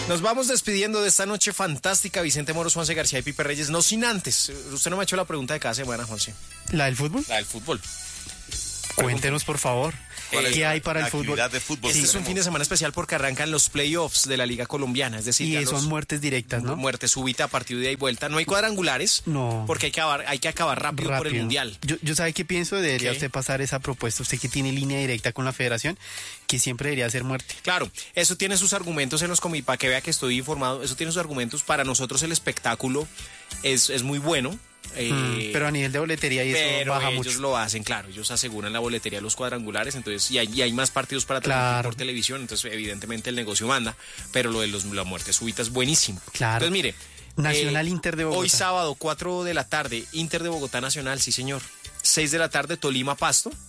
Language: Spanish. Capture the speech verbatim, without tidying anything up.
Nos vamos despidiendo de esta noche fantástica. Vicente Moros, Juanse García y Pipe Reyes. No sin antes. Usted no me ha hecho la pregunta de cada semana, Juanse. ¿La del fútbol? La del fútbol. Cuéntenos, por favor. Eh, ¿Qué hay para la el fútbol? actividad de fútbol Este que es un tenemos. fin de semana especial porque arrancan los playoffs de la Liga Colombiana. Es decir, ya Y los- son muertes directas, ¿no? muerte súbita, partido de ida y vuelta. No hay cuadrangulares. No. Porque hay que acabar, hay que acabar rápido, por el Rápido. Mundial. Yo, yo sabe qué pienso, debería ¿Qué? usted pasar esa propuesta, usted que tiene línea directa con la federación, que siempre debería ser muerte. Claro, eso tiene sus argumentos en los comités, para que vea que estoy informado, eso tiene sus argumentos. Para nosotros el espectáculo es, es muy bueno. eh, Mm, pero a nivel de boletería y eso pero baja ellos mucho. lo hacen, claro, ellos aseguran la boletería de los cuadrangulares, entonces y hay, y hay más partidos para transmitir Claro. por televisión, entonces evidentemente el negocio manda, pero lo de los, la muerte súbita es buenísimo. Claro. Entonces mire, Nacional Inter de Bogotá. hoy sábado cuatro de la tarde, Inter de Bogotá Nacional, sí señor, seis de la tarde Tolima Pasto.